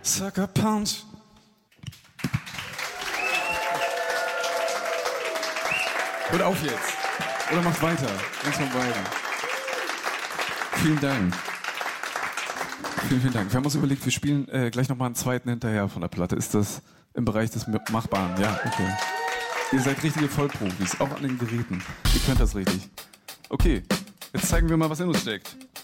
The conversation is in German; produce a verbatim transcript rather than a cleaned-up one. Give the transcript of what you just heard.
Sucker Punch. Hört auf jetzt. Oder macht weiter. Eins von beiden. Vielen Dank. Vielen, vielen Dank. Wir haben uns überlegt, wir spielen äh, gleich nochmal einen zweiten hinterher von der Platte. Ist das im Bereich des Machbaren? Ja, okay. Ihr seid richtige Vollprofis, auch an den Geräten. Ihr könnt das richtig. Okay, jetzt zeigen wir mal, was in uns steckt.